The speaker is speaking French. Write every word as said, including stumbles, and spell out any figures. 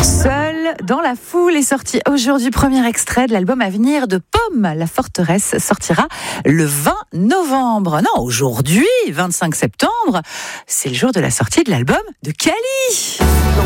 Seul dans la foule est sorti aujourd'hui premier extrait de l'album à venir de Pomme. La Forteresse sortira le vingt novembre. Non, aujourd'hui, vingt-cinq septembre, c'est le jour de la sortie de l'album de Kali.